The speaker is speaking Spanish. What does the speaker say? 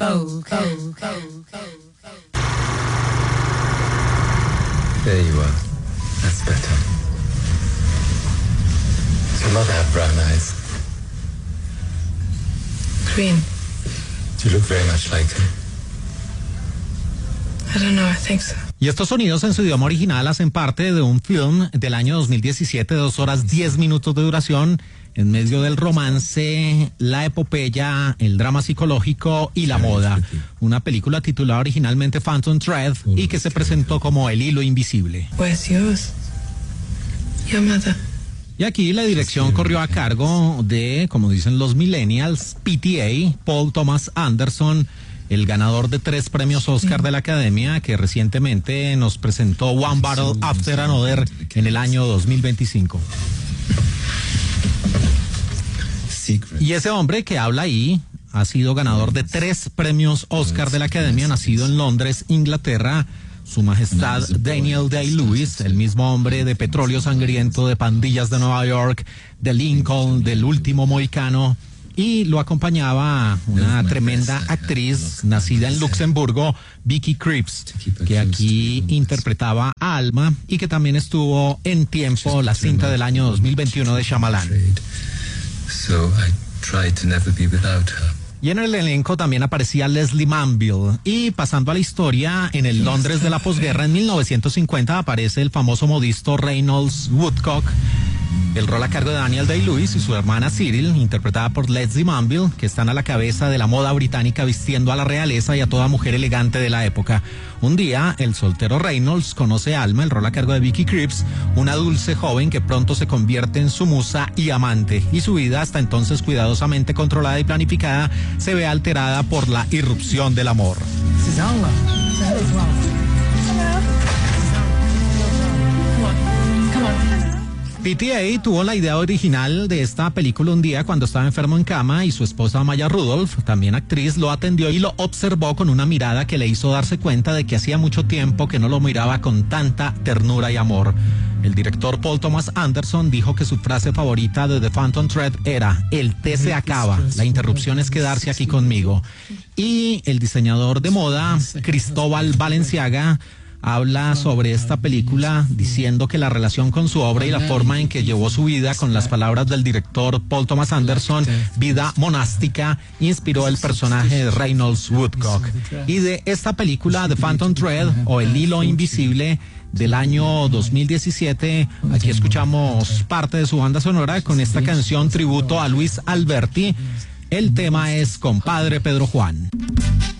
There you are. That's better. Does your mother have brown eyes? Green. You look very much like her. I don't know, I think so. Y estos sonidos en su idioma original hacen parte de un film del año 2017, 2 horas 10 minutos de duración, en medio del romance, la epopeya, el drama psicológico y la moda. Una película titulada originalmente Phantom Thread y que se presentó como El Hilo Invisible. Where's yours? Your mother. Y aquí la dirección corrió a cargo de, como dicen los millennials, PTA, Paul Thomas Anderson, el ganador de 3 premios Oscar de la Academia, que recientemente nos presentó One Battle After Another en el año 2025. Y ese hombre que habla ahí ha sido ganador de 3 premios Oscar de la Academia, nacido en Londres, Inglaterra. Su Majestad Daniel Day-Lewis, el mismo hombre de Petróleo Sangriento, de Pandillas de Nueva York, de Lincoln, del Último Mohicano. Y lo acompañaba una tremenda actriz nacida en Luxemburgo, Vicky Krieps, que aquí interpretaba a Alma y que también estuvo en Tiempo, la cinta del año 2021 de Shyamalan. Y en el elenco también aparecía Leslie Manville. Y pasando a la historia, en el Londres de la posguerra, en 1950, aparece el famoso modisto Reynolds Woodcock. El rol a cargo de Daniel Day-Lewis y su hermana Cyril, interpretada por Leslie Manville, que están a la cabeza de la moda británica vistiendo a la realeza y a toda mujer elegante de la época. Un día, el soltero Reynolds conoce a Alma, el rol a cargo de Vicky Krieps, una dulce joven que pronto se convierte en su musa y amante, y su vida, hasta entonces cuidadosamente controlada y planificada, se ve alterada por la irrupción del amor. PTA tuvo la idea original de esta película un día cuando estaba enfermo en cama y su esposa Maya Rudolph, también actriz, lo atendió y lo observó con una mirada que le hizo darse cuenta de que hacía mucho tiempo que no lo miraba con tanta ternura y amor. El director Paul Thomas Anderson dijo que su frase favorita de The Phantom Thread era: el té se acaba, la interrupción es quedarse aquí conmigo. Y el diseñador de moda, Cristóbal Balenciaga, habla sobre esta película diciendo que la relación con su obra y la forma en que llevó su vida, con las palabras del director Paul Thomas Anderson, vida monástica, inspiró el personaje de Reynolds Woodcock. Y de esta película, The Phantom Thread, o El Hilo Invisible, del año 2017, aquí escuchamos parte de su banda sonora con esta canción tributo a Luis Alberti. El tema es Compadre Pedro Juan.